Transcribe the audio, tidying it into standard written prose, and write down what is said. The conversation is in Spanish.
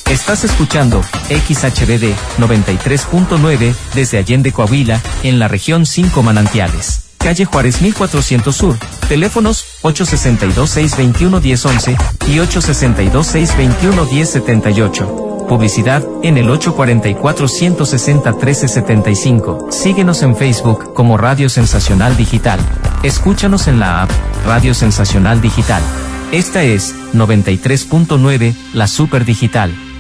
Estás escuchando XHBD 93.9 desde Allende, Coahuila, en la región 5 Manantiales. Calle Juárez 1400 Sur. Teléfonos 862-621-1011 y 862-621-1078. Publicidad en el 844-160-1375. Síguenos en Facebook como Radio Sensacional Digital. Escúchanos en la app Radio Sensacional Digital. Esta es 93.9, la Super Digital.